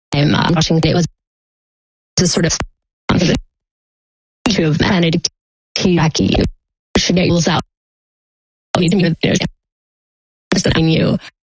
time watching it was just sort of to have managed to Jackie should get rules out. Just you